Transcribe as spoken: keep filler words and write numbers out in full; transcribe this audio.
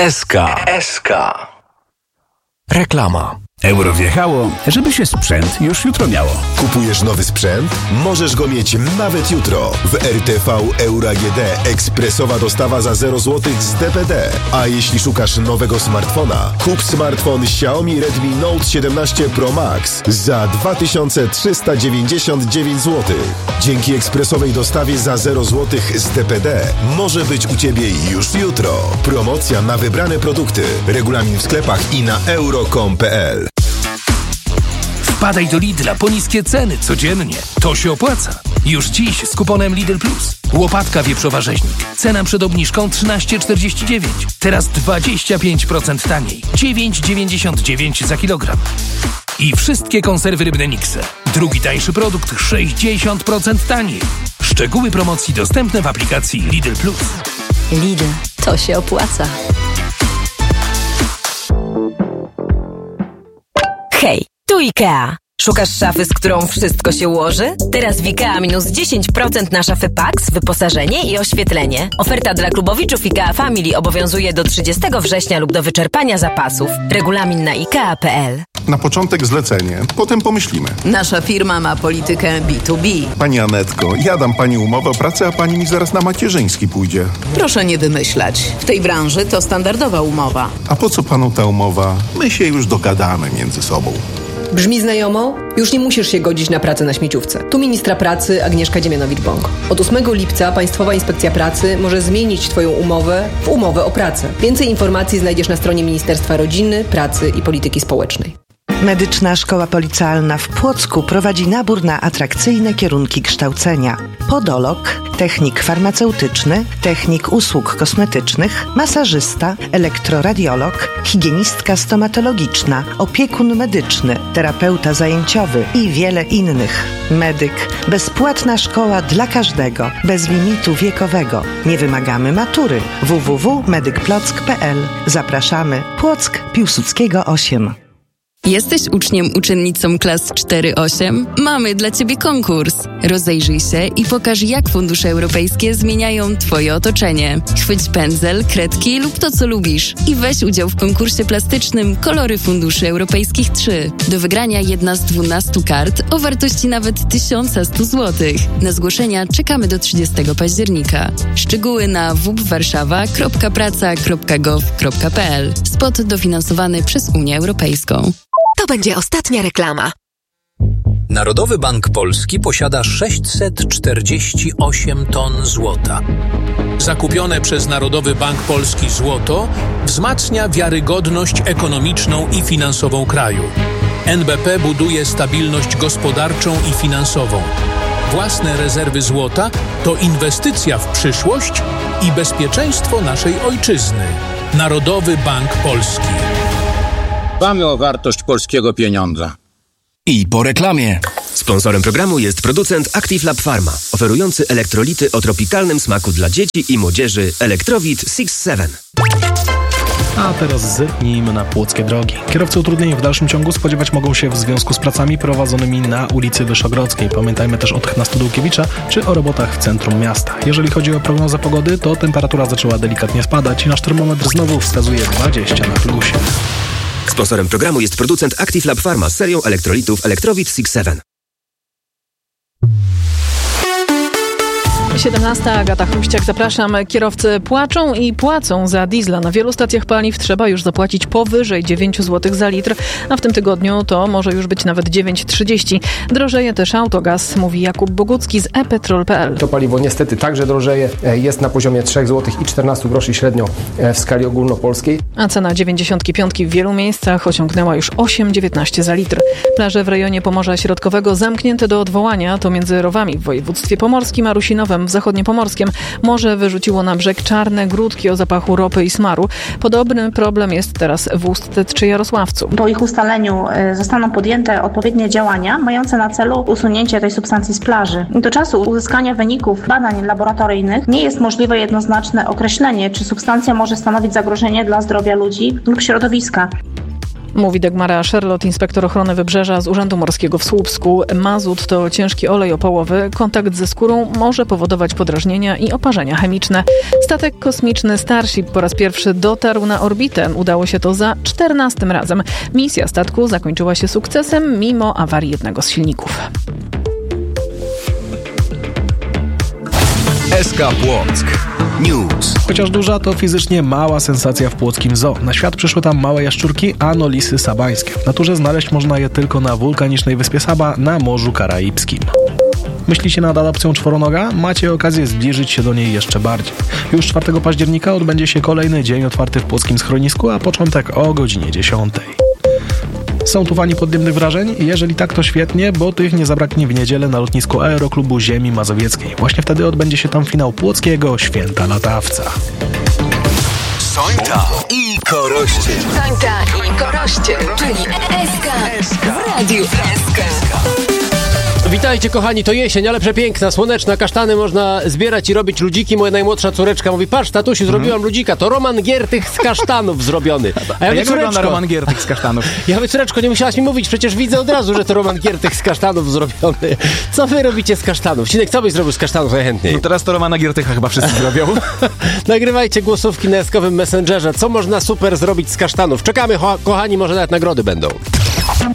S K. S K. Reklama. Euro wjechało, żeby się sprzęt już jutro miało. Kupujesz nowy sprzęt? Możesz go mieć nawet jutro. W R T V Euro A G D ekspresowa dostawa za zero złotych z D P D. A jeśli szukasz nowego smartfona, kup smartfon Xiaomi Redmi Note siedemnaście Pro Max za dwa tysiące trzysta dziewięćdziesiąt dziewięć złotych. Dzięki ekspresowej dostawie za zero złotych z D P D może być u Ciebie już jutro. Promocja na wybrane produkty. Regulamin w sklepach i na euro kropka com kropka p l. Wpadaj do Lidla po niskie ceny codziennie. To się opłaca. Już dziś z kuponem Lidl Plus. Łopatka wieprzowa rzeźnik. Cena przed obniżką trzynaście czterdzieści dziewięć. Teraz dwadzieścia pięć procent taniej. dziewięć dziewięćdziesiąt dziewięć za kilogram. I wszystkie konserwy rybne Nixe. Drugi tańszy produkt sześćdziesiąt procent taniej. Szczegóły promocji dostępne w aplikacji Lidl Plus. Lidl. To się opłaca. Hej, tu IKEA. Szukasz szafy, z którą wszystko się ułoży? Teraz w IKEA minus dziesięć procent na szafy Pax, wyposażenie i oświetlenie. Oferta dla klubowiczów IKEA Family obowiązuje do trzydziestego września lub do wyczerpania zapasów. Regulamin na ikea kropka p l. Na początek zlecenie, potem pomyślimy. Nasza firma ma politykę B dwa B. Pani Anetko, ja dam pani umowę o pracę, a pani mi zaraz na macierzyński pójdzie. Proszę nie wymyślać. W tej branży to standardowa umowa. A po co panu ta umowa? My się już dogadamy między sobą. Brzmi znajomo? Już nie musisz się godzić na pracę na śmieciówce. Tu ministra pracy Agnieszka Dziemianowicz-Bąk. Od ósmego lipca Państwowa Inspekcja Pracy może zmienić Twoją umowę w umowę o pracę. Więcej informacji znajdziesz na stronie Ministerstwa Rodziny, Pracy i Polityki Społecznej. Medyczna Szkoła Policealna w Płocku prowadzi nabór na atrakcyjne kierunki kształcenia. Podolog, technik farmaceutyczny, technik usług kosmetycznych, masażysta, elektroradiolog, higienistka stomatologiczna, opiekun medyczny, terapeuta zajęciowy i wiele innych. Medyk. Bezpłatna szkoła dla każdego, bez limitu wiekowego. Nie wymagamy matury. w w w kropka medyk plock kropka p l. Zapraszamy. Płock, Piłsudskiego osiem. Jesteś uczniem, uczennicą klas cztery osiem? Mamy dla Ciebie konkurs. Rozejrzyj się i pokaż, jak fundusze europejskie zmieniają Twoje otoczenie. Chwyć pędzel, kredki lub to, co lubisz i weź udział w konkursie plastycznym Kolory Funduszy Europejskich trzy. Do wygrania jedna z dwunastu kart o wartości nawet tysiąc sto złotych. Na zgłoszenia czekamy do trzydziestego października. Szczegóły na w w warszawa kropka praca kropka gov kropka p l. Spot dofinansowany przez Unię Europejską. To będzie ostatnia reklama. Narodowy Bank Polski posiada sześćset czterdzieści osiem ton złota. Zakupione przez Narodowy Bank Polski złoto wzmacnia wiarygodność ekonomiczną i finansową kraju. N B P buduje stabilność gospodarczą i finansową. Własne rezerwy złota to inwestycja w przyszłość i bezpieczeństwo naszej ojczyzny. Narodowy Bank Polski. Dbamy o wartość polskiego pieniądza. I po reklamie. Sponsorem programu jest producent Active Lab Pharma, oferujący elektrolity o tropikalnym smaku dla dzieci i młodzieży Electrowit six seven. A teraz zerknijmy na płockie drogi. Kierowcy utrudnień w dalszym ciągu spodziewać mogą się w związku z pracami prowadzonymi na ulicy Wyszogrodzkiej. Pamiętajmy też o tych na Studełkiewicza czy o robotach w centrum miasta. Jeżeli chodzi o prognozę pogody, to temperatura zaczęła delikatnie spadać i nasz termometr znowu wskazuje dwadzieścia na plusie. Sponsorem programu jest producent Active Lab Pharma z serią elektrolitów Electrowit six seven. siedemnasta, Agata Chruściak, zapraszam. Kierowcy płaczą i płacą za diesla. Na wielu stacjach paliw trzeba już zapłacić powyżej dziewięć złotych za litr, a w tym tygodniu to może już być nawet dziewięć trzydzieści. Drożeje też autogaz, mówi Jakub Bogucki z e petrol kropka p l. To paliwo niestety także drożeje, jest na poziomie trzy złote i czternaście groszy średnio w skali ogólnopolskiej. A cena dziewięćdziesiątki piątki w wielu miejscach osiągnęła już osiem dziewiętnaście za litr. Plaże w rejonie Pomorza Środkowego zamknięte do odwołania, to między Rowami w województwie pomorskim a Rusinowem w zachodniopomorskiem. Morze wyrzuciło na brzeg czarne grudki o zapachu ropy i smaru. Podobny problem jest teraz w Ustce czy Jarosławcu. Po ich ustaleniu zostaną podjęte odpowiednie działania mające na celu usunięcie tej substancji z plaży. Do czasu uzyskania wyników badań laboratoryjnych nie jest możliwe jednoznaczne określenie, czy substancja może stanowić zagrożenie dla zdrowia ludzi lub środowiska. Mówi Dagmara Szerlot, inspektor ochrony wybrzeża z Urzędu Morskiego w Słupsku. Mazut to ciężki olej opałowy. Kontakt ze skórą może powodować podrażnienia i oparzenia chemiczne. Statek kosmiczny Starship po raz pierwszy dotarł na orbitę. Udało się to za czternastym razem. Misja statku zakończyła się sukcesem mimo awarii jednego z silników. S K Płock. News. Chociaż duża, to fizycznie mała sensacja w płockim zoo. Na świat przyszły tam małe jaszczurki, anolisy sabańskie. W naturze znaleźć można je tylko na wulkanicznej wyspie Saba na Morzu Karaibskim. Myślicie nad adopcją czworonoga? Macie okazję zbliżyć się do niej jeszcze bardziej. Już czwartego października odbędzie się kolejny dzień otwarty w płockim schronisku, a początek o godzinie dziesiątej. Są tu fani podniebnych wrażeń? Jeżeli tak, to świetnie, bo tych nie zabraknie w niedzielę na lotnisku Aeroklubu Ziemi Mazowieckiej. Właśnie wtedy odbędzie się tam finał płockiego Święta Latawca. Sońta i Koroście. Sońta i Koroście, czyli S K w Radiu S K. Witajcie kochani, to jesień, ale przepiękna, słoneczna, kasztany można zbierać i robić ludziki. Moja najmłodsza córeczka mówi, patrz tatusiu, zrobiłam mm. ludzika, to Roman Giertych z kasztanów zrobiony. A ja A jak wygląda Roman Giertych z kasztanów? Ja mówię, córeczko, nie musiałaś mi mówić, przecież widzę od razu, że to Roman Giertych z kasztanów zrobiony. Co wy robicie z kasztanów? Sinek, co byś zrobił z kasztanów najchętniej? No teraz to Romana Giertycha chyba wszyscy zrobią. Nagrywajcie głosówki na eskowym Messengerze, co można super zrobić z kasztanów. Czekamy, kochani, może nawet nagrody będą.